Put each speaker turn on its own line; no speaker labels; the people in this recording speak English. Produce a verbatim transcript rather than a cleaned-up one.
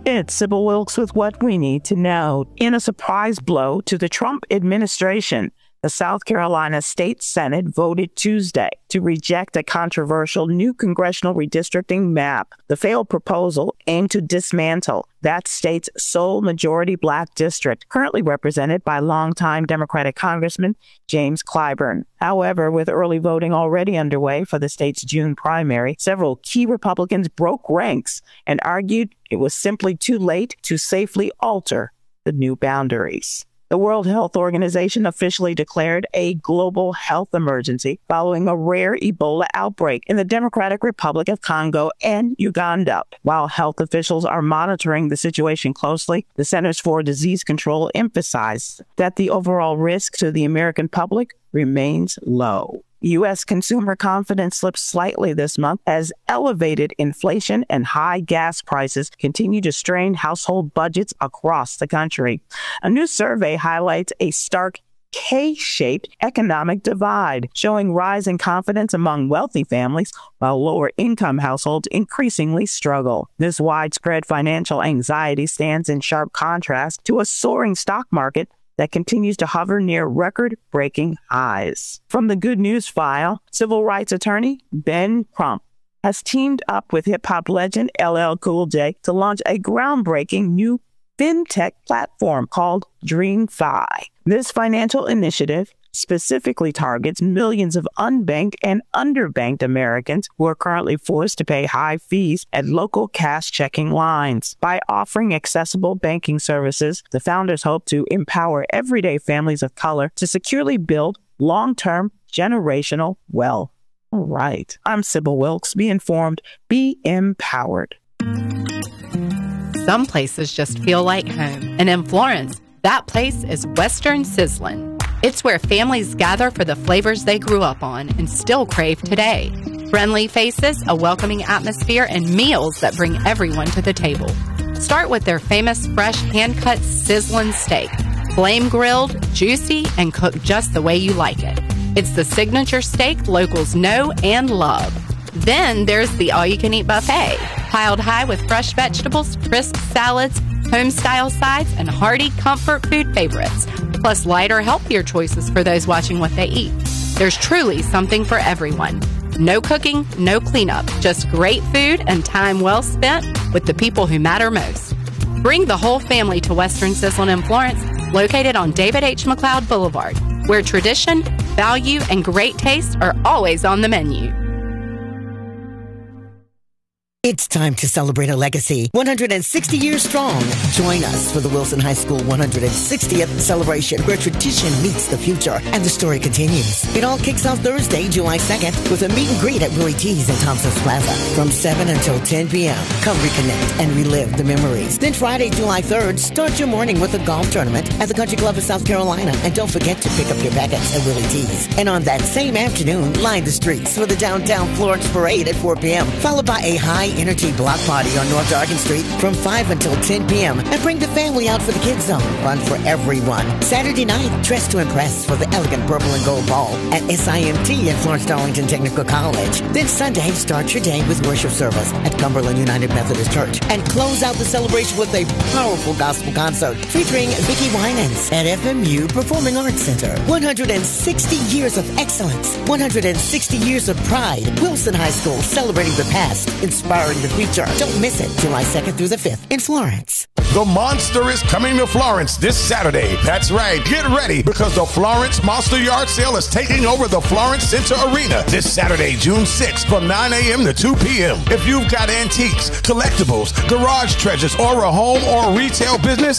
It's Sybil Wilkes with what we need to know. In a surprise blow to the Trump administration, the South Carolina State Senate voted Tuesday to reject a controversial new congressional redistricting map. The failed proposal aimed to dismantle that state's sole majority black district, currently represented by longtime Democratic Congressman James Clyburn. However, with early voting already underway for the state's June primary, several key Republicans broke ranks and argued it was simply too late to safely alter the new boundaries. The World Health Organization officially declared a global health emergency following a rare Ebola outbreak in the Democratic Republic of Congo and Uganda. While health officials are monitoring the situation closely, the Centers for Disease Control emphasized that the overall risk to the American public remains low. U S consumer confidence slipped slightly this month as elevated inflation and high gas prices continue to strain household budgets across the country. A new survey highlights a stark K-shaped economic divide, showing rising confidence among wealthy families while lower-income households increasingly struggle. This widespread financial anxiety stands in sharp contrast to a soaring stock market that continues to hover near record-breaking highs. From the Good News File, civil rights attorney Ben Crump has teamed up with hip-hop legend L L Cool J to launch a groundbreaking new fintech platform called DreamFi. This financial initiative specifically targets millions of unbanked and underbanked Americans who are currently forced to pay high fees at local cash checking lines. By offering accessible banking services, the founders hope to empower everyday families of color to securely build long-term generational wealth. All right. I'm Sybil Wilkes. Be informed, be empowered.
Some places just feel like home. And in Florence, that place is Western Sizzlin'. It's where families gather for the flavors they grew up on and still crave today. Friendly faces, a welcoming atmosphere, and meals that bring everyone to the table. Start with their famous fresh hand-cut sizzling steak. Flame grilled, juicy, and cooked just the way you like it. It's the signature steak locals know and love. Then there's the all-you-can-eat buffet, piled high with fresh vegetables, crisp salads, home-style sides, and hearty comfort food favorites, plus lighter, healthier choices for those watching what they eat. There's truly something for everyone. No cooking, no cleanup, just great food and time well spent with the people who matter most. Bring the whole family to Western Sizzlin' in Florence, located on David H. McLeod Boulevard, where tradition, value, and great taste are always on the menu.
It's time to celebrate a legacy one hundred sixty years strong. Join us for the Wilson High School one hundred sixtieth celebration, where tradition meets the future and the story continues. It all kicks off Thursday, July second, with a meet and greet at Willie T's in Thompson's Plaza from seven until ten p.m. Come reconnect and relive the memories. Then Friday, July third, start your morning with a golf tournament at the Country Club of South Carolina. And don't forget to pick up your packets at Willie T's. And on that same afternoon, line the streets for the Downtown Florence Parade at four p.m., followed by a high energy block party on North Dargan Street from five until ten p.m. And bring the family out for the Kids Zone. Fun for everyone. Saturday night, dress to impress for the elegant purple and gold ball at S I M T at Florence Darlington Technical College. Then Sunday, start your day with worship service at Cumberland United Methodist Church. And close out the celebration with a powerful gospel concert featuring Vicki Winans at F M U Performing Arts Center. one hundred sixty years of excellence. one hundred sixty years of pride. Wilson High School, celebrating the past, inspiring the future. Don't miss it. July second through the fifth in Florence.
The Monster is coming to Florence this Saturday. That's right. Get ready, because the Florence Monster Yard Sale is taking over the Florence Center Arena this Saturday, June sixth from nine a.m. to two p.m. If you've got antiques, collectibles, garage treasures, or a home or retail business,